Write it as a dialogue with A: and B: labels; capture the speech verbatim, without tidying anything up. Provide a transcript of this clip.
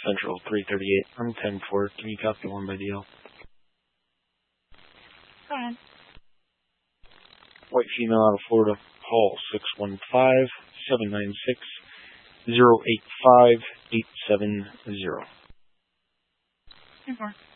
A: Central three thirty-eight. I'm ten four. Can you copy one by D L?
B: Go ahead.
A: White female out of Florida. Call six one five, seven nine six, zero eight five eight seven zero.
B: ten four.